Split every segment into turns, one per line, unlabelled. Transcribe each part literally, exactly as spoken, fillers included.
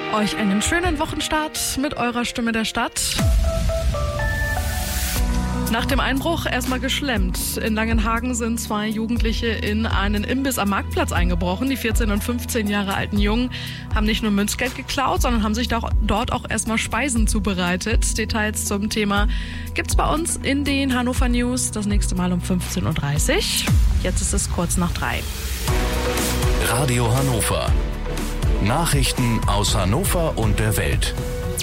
Euch einen schönen Wochenstart mit eurer Stimme der Stadt. Nach dem Einbruch erstmal geschlemmt. In Langenhagen sind zwei Jugendliche in einen Imbiss am Marktplatz eingebrochen. Die vierzehn und fünfzehn Jahre alten Jungen haben nicht nur Münzgeld geklaut, sondern haben sich dort auch erstmal Speisen zubereitet. Details zum Thema gibt's bei uns in den Hannover News das nächste Mal um fünfzehn Uhr dreißig. Jetzt ist es kurz nach drei.
Radio Hannover. Nachrichten aus Hannover und der Welt.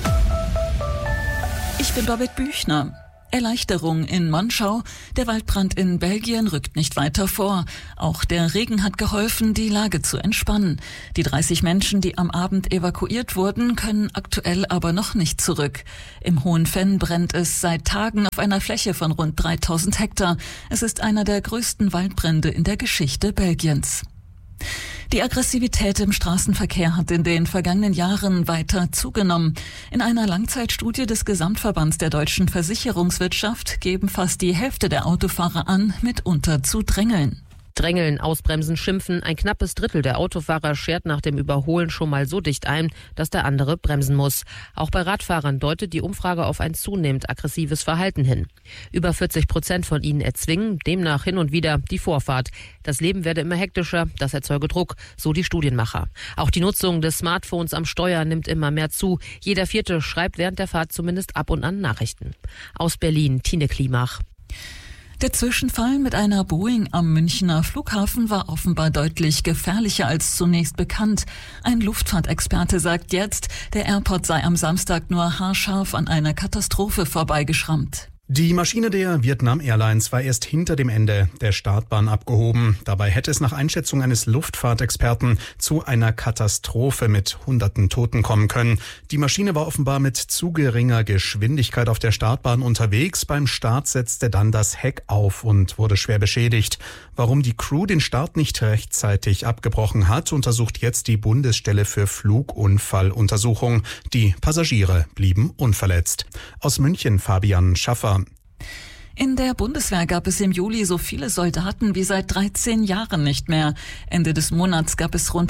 Ich bin Babette Büchner. Erleichterung in Monschau. Der Waldbrand in Belgien rückt nicht weiter vor. Auch der Regen hat geholfen, die Lage zu entspannen. Die dreißig Menschen, die am Abend evakuiert wurden, können aktuell aber noch nicht zurück. Im Hohen Venn brennt es seit Tagen auf einer Fläche von rund dreitausend Hektar. Es ist einer der größten Waldbrände in der Geschichte Belgiens. Die Aggressivität im Straßenverkehr hat in den vergangenen Jahren weiter zugenommen. In einer Langzeitstudie des Gesamtverbands der deutschen Versicherungswirtschaft geben fast die Hälfte der Autofahrer an, mitunter zu drängeln.
Drängeln, ausbremsen, schimpfen. Ein knappes Drittel der Autofahrer schert nach dem Überholen schon mal so dicht ein, dass der andere bremsen muss. Auch bei Radfahrern deutet die Umfrage auf ein zunehmend aggressives Verhalten hin. Über vierzig Prozent von ihnen erzwingen demnach hin und wieder die Vorfahrt. Das Leben werde immer hektischer, das erzeuge Druck, so die Studienmacher. Auch die Nutzung des Smartphones am Steuer nimmt immer mehr zu. Jeder Vierte schreibt während der Fahrt zumindest ab und an Nachrichten. Aus Berlin, Tine Klimach.
Der Zwischenfall mit einer Boeing am Münchner Flughafen war offenbar deutlich gefährlicher als zunächst bekannt. Ein Luftfahrtexperte sagt jetzt, der Airport sei am Samstag nur haarscharf an einer Katastrophe vorbeigeschrammt.
Die Maschine der Vietnam Airlines war erst hinter dem Ende der Startbahn abgehoben. Dabei hätte es nach Einschätzung eines Luftfahrtexperten zu einer Katastrophe mit hunderten Toten kommen können. Die Maschine war offenbar mit zu geringer Geschwindigkeit auf der Startbahn unterwegs. Beim Start setzte dann das Heck auf und wurde schwer beschädigt. Warum die Crew den Start nicht rechtzeitig abgebrochen hat, untersucht jetzt die Bundesstelle für Flugunfalluntersuchung. Die Passagiere blieben unverletzt. Aus München Fabian Schaffer.
In der Bundeswehr gab es im Juli so viele Soldaten wie seit dreizehn Jahren nicht mehr. Ende des Monats gab es rund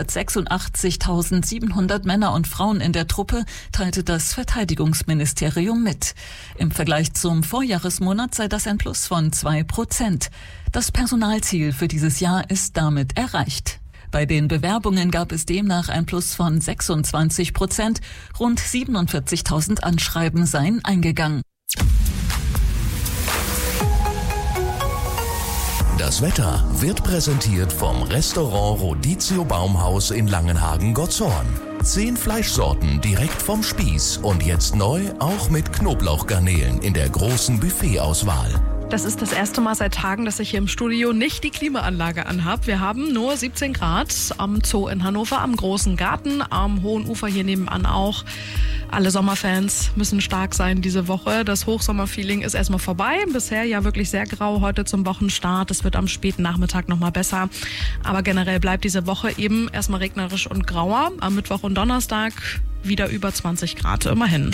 hundertsechsundachtzigtausendsiebenhundert Männer und Frauen in der Truppe, teilte das Verteidigungsministerium mit. Im Vergleich zum Vorjahresmonat sei das ein Plus von zwei Prozent. Das Personalziel für dieses Jahr ist damit erreicht. Bei den Bewerbungen gab es demnach ein Plus von sechsundzwanzig Prozent. Rund siebenundvierzigtausend Anschreiben seien eingegangen.
Das Wetter wird präsentiert vom Restaurant Rodizio Baumhaus in Langenhagen-Gottorn. Zehn Fleischsorten direkt vom Spieß und jetzt neu auch mit Knoblauchgarnelen in der großen Buffetauswahl.
Das ist das erste Mal seit Tagen, dass ich hier im Studio nicht die Klimaanlage anhab. Wir haben nur siebzehn Grad am Zoo in Hannover, am Großen Garten, am Hohen Ufer hier nebenan auch. Alle Sommerfans müssen stark sein diese Woche. Das Hochsommerfeeling ist erstmal vorbei. Bisher ja wirklich sehr grau heute zum Wochenstart. Es wird am späten Nachmittag nochmal besser. Aber generell bleibt diese Woche eben erstmal regnerisch und grauer. Am Mittwoch und Donnerstag wieder über zwanzig Grad, immerhin.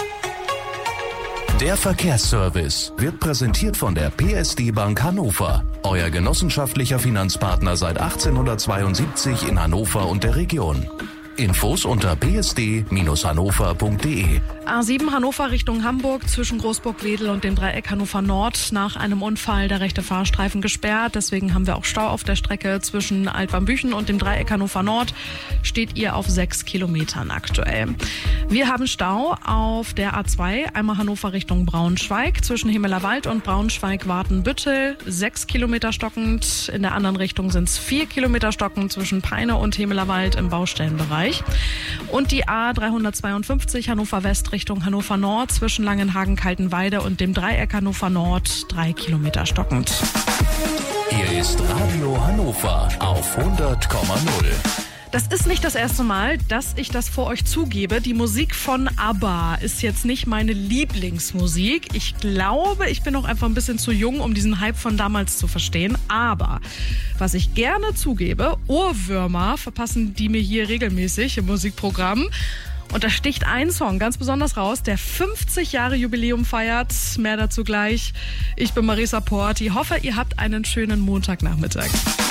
Der Verkehrsservice wird präsentiert von der P S D Bank Hannover. Euer genossenschaftlicher Finanzpartner seit achtzehnhundertzweiundsiebzig in Hannover und der Region. Infos unter p s d Bindestrich hannover punkt d e.
A sieben Hannover Richtung Hamburg zwischen Großburg-Wedel und dem Dreieck Hannover Nord. Nach einem Unfall der rechte Fahrstreifen gesperrt. Deswegen haben wir auch Stau auf der Strecke zwischen Altwarmbüchen und dem Dreieck Hannover Nord. Steht ihr auf sechs Kilometern aktuell. Wir haben Stau auf der A zwei, einmal Hannover Richtung Braunschweig. Zwischen Himmelerwald und Braunschweig-Wartenbüttel sechs Kilometer stockend. In der anderen Richtung sind es vier Kilometer stockend zwischen Peine und Himmelerwald im Baustellenbereich. Und die A dreihundertzweiundfünfzig Hannover West Richtung Hannover Nord zwischen Langenhagen-Kaltenweide und dem Dreieck Hannover Nord drei Kilometer stockend.
Hier ist Radio Hannover auf hundert Komma null.
Das ist nicht das erste Mal, dass ich das vor euch zugebe. Die Musik von ABBA ist jetzt nicht meine Lieblingsmusik. Ich glaube, ich bin noch einfach ein bisschen zu jung, um diesen Hype von damals zu verstehen. Aber was ich gerne zugebe, Ohrwürmer verpassen die mir hier regelmäßig im Musikprogramm. Und da sticht ein Song ganz besonders raus, der fünfzig Jahre Jubiläum feiert. Mehr dazu gleich. Ich bin Marisa Port. Ich hoffe, ihr habt einen schönen Montagnachmittag.